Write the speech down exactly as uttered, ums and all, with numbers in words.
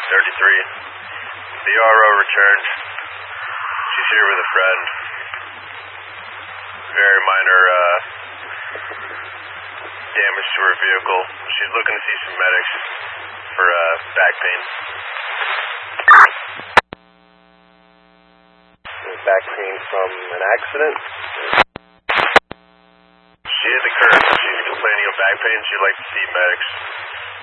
thirty-three. The R O returned. She's here with a friend. Very minor uh, damage to her vehicle. She's looking to see some medics for uh, back pain. Back pain from an accident? She hit the curb. She's complaining of back pain. She'd like to see medics.